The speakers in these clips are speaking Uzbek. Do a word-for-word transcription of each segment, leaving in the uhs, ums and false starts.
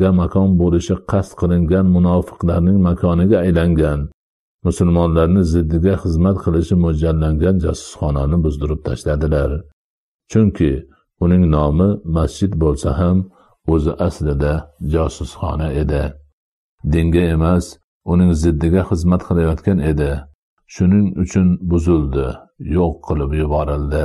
qayerga makon bo'lishi qasd qilingan munofiqlarning makoniga aylangan, musulmonlarni ziddiga xizmat qilishi mo'ljallangan jasusxonani buzdirib tashladilar. Chunki uning nomi masjid bo'lsa ham o'zi aslida josusxona edi. Dinga emas, uning ziddiga xizmat qilayotgan edi. Shuning uchun buzildi, yo'q qilib yuborildi.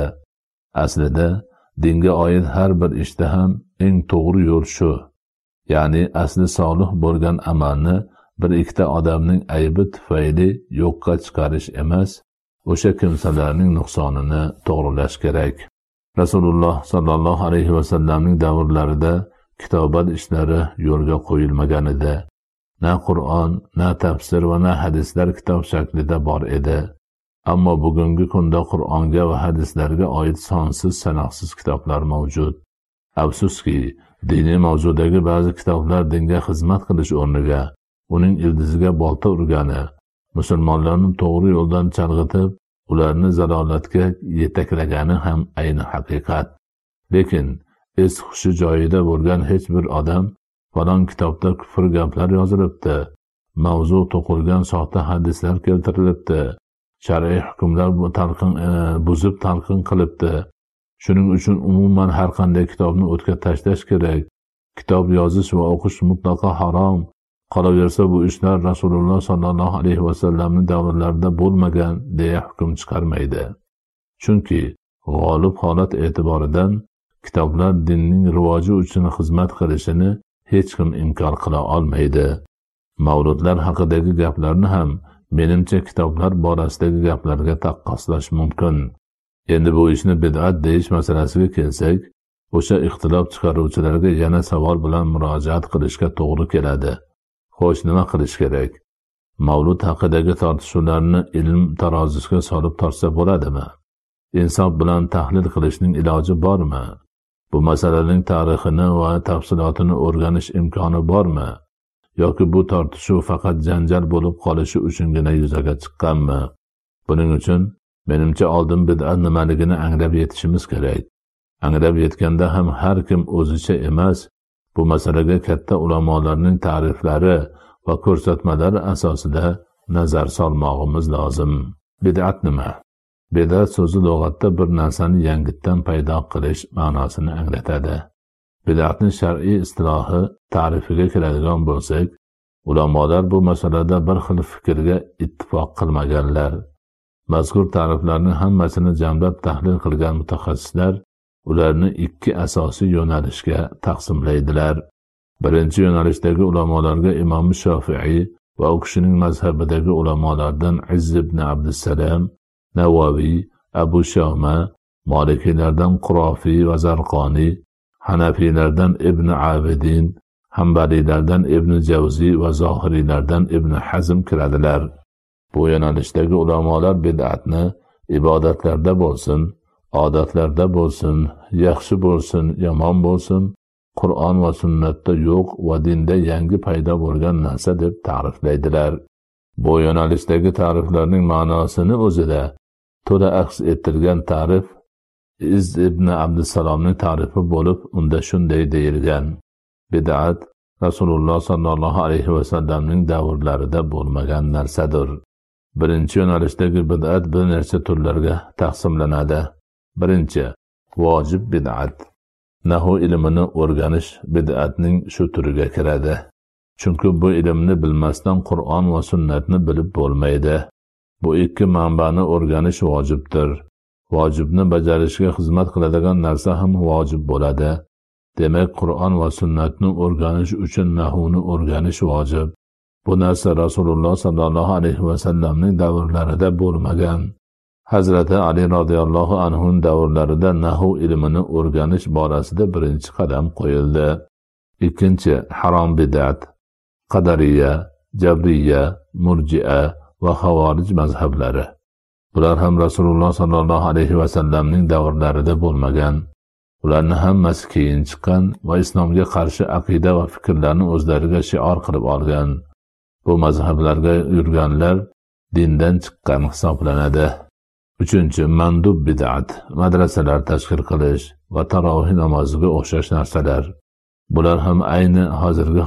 Aslida dinga oid har bir ishda ham eng to'g'ri yo'l shu. Ya'ni asli solih bo'lgan amalni bir ikkita odamning aybi tufayli yo'qqa chiqarish emas, o'sha kimsalarning nuqsonini to'g'rilash kerak. Rasululloh sallallohu alayhi vasallamning davrlarida kitobat ishlari yo'lga qo'yilmagan edi. Na Qur'on, na tafsir va na hadislar kitob shaklida bor edi. Ammo bugungi kunda Qur'onga va hadislarga oid sonsiz sanoqsiz kitoblar mavjud. Afsuski, diniy mavzudagi ba'zi kitoblar dinga xizmat qilish o'rniga uning ildiziga bolta urgani, musulmonlarni to'g'ri yo'ldan chalg'itib, ularni zalolatga yetaklagani ham ayni haqiqat. Lekin es hushi joyida bo'lgan hech bir odam falon kitobda kufr gaplar yozilibdi, mavzu to'qilgan soxta hadislar keltirilibdi, shar'iy hukmlar bu talqin e, buzib talqin qilibdi. Shuning uchun umuman har qanday kitobni o'tga tashlash kerak. Kitob yozish va o'qish mutlaqo harom. Qolaversa bu ishlar Rasululloh sallallohu alayhi vasallamning davrlarida bo'lmagan deya hukm chiqarmaydi. Chunki g'olib holat e'tiboridan kitoblar dinning rivoji uchun xizmat qilishini hech kim inkor qila olmaydi. Mavludlar haqidagi gaplarni ham menimcha kitoblar borasidagi gaplarga taqqoslash mumkin. Endi bu ishni bid'at deyish masalasiga kelsak, o'sha ixtilof chiqaruvchilarga yana savol bilan murojaat qilishga to'g'ri keladi. Xo'sh, nima qilish kerak? Mavlud haqidagi tortishuvlarni ilm tarozisiga solib tortsa bo'ladimi? Insof bilan tahlil qilishning iloji bormi? Bu masalaning tarixini va tafsilotini o'rganish imkoni bormi? Yoki bu tortishuv faqat janjal bo'lib qolishi uchungina yuzaga chiqqanmi? Buning uchun menimcha oldin bid'at nimaligini anglab yetishimiz kerak. Anglab yetganda ham har kim o'zicha emas, bu masalaga katta ulamolarning ta'riflari va ko'rsatmalari asosida nazar solmog'imiz lozim. Bid'at nima? Bid'at so'zi lug'atda bir narsani yangitdan paydo qilish ma'nosini anglatadi. Bid'atning shar'iy istilohi ta'rifiga keladigan bo'lsak, ulamolar bu masalada bir xil fikrga ittifoq qilmaganlar. Mazkur ta'riflarning hammasini jamlab tahlil qilgan mutaxassislar ularni ikki asosiy yo'nalishga taqsimlaydilar. Birinchi yo'nalishdagi ulamolarga Imom Shofi'i va u kishining mazhabidagi ulamolardan Izz ibn Abdussalam, Navaviy, Abu Shama, Malikiylardan Qurofiy va Zarqoni, Hanafiylardan Ibn Abidin, Hanbaliylardan Ibn Javzi va Zohiriylardan Ibn Hazm kiradilar. Bu yo'nalishdagi ulamolar bid'atni ibodatlarda bo'lsin, odatlarda bo'lsin, yaxshi bo'lsin, yomon bo'lsin, Qur'on va sunnatda yo'q va dinda yangi paydo bo'lgan narsa deb ta'riflaydilar. Bu yo'nalishdagi ta'riflarning ma'nosini o'zida to'la aks ettirgan ta'rif Izz ibn Abdussalomning ta'rifi bo'lib, unda shunday deyilgan: bid'at Rasululloh sallallohu alayhi vasallamning davrlarida bo'lmagan narsadir. Birinchi yo'nalishdagi bid'at bir necha turlarga taqsimlanadi. Birinchi, vojib bid'at. Nahu ilmini o'rganish bid'atning shu turiga kiradi. Chunki bu ilmni bilmasdan Qur'on va sunnatni bilib bo'lmaydi. Bu ikki manbani o'rganish vojibdir. Vojibni bajarishga xizmat qiladigan narsa ham vojib bo'ladi. Demak, Qur'on va sunnatni o'rganish uchun nahuni o'rganish vojib. Bu narsa Rasululloh sallallohu alayhi vasallamning davrlarida bo'lmagan. Hazrati Ali radhiyallohu anhu davrlarida nahu ilmini o'rganish borasida birinchi qadam qo'yildi. Ikkinchi, harom bid'at. Qadariya, Jabriya, Murji'a va Xavorij mazhablari. Bular ham Rasululloh sallallohu alayhi vasallamning davrlarida bo'lmagan. Ularni hammasi keyin chiqqan va islomga qarshi aqida va fikrlarni o'zlariga shior qilib olgan. Bu mazhablarga yurganlar dindan chiqqan hisoblanadi. Uchinchi, mandub bid'at. Madrasalar tashkil qilish va tarovih namoziga o'xshash narsalar. Bular ham ayni hozirgi